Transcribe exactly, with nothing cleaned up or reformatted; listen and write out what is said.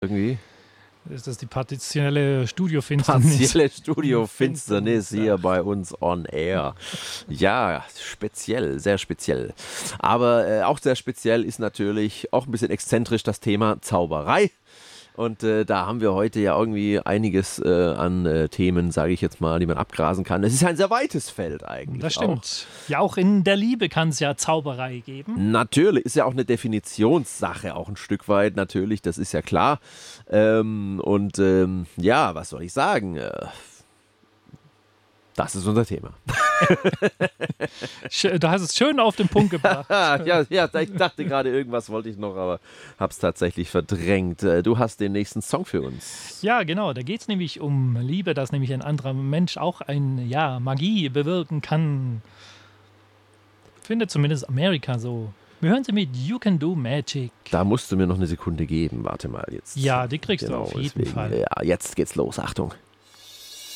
irgendwie. Ist das die partielle Studiofinsternis? Partielle Studiofinsternis hier bei uns on air. Ja, speziell, sehr speziell. Aber äh, auch sehr speziell ist natürlich auch ein bisschen exzentrisch das Thema Zauberei. Und äh, da haben wir heute ja irgendwie einiges äh, an äh, Themen, sage ich jetzt mal, die man abgrasen kann. Es ist ein sehr weites Feld eigentlich. Das stimmt. Auch. Ja, auch in der Liebe kann es ja Zauberei geben. Natürlich, ist ja auch eine Definitionssache, auch ein Stück weit natürlich, das ist ja klar. Ähm, und ähm, ja, was soll ich sagen? Äh, Das ist unser Thema. Du hast es schön auf den Punkt gebracht. ja, ja, ich dachte gerade, irgendwas wollte ich noch, aber habe es tatsächlich verdrängt. Du hast den nächsten Song für uns. Ja, genau. Da geht es nämlich um Liebe, dass nämlich ein anderer Mensch auch ein, ja, Magie bewirken kann. Findet zumindest Amerika so. Wir hören sie mit You Can Do Magic. Da musst du mir noch eine Sekunde geben. Warte mal jetzt. Ja, die kriegst genau, du auf jeden deswegen, Fall. Ja, jetzt geht's los. Achtung.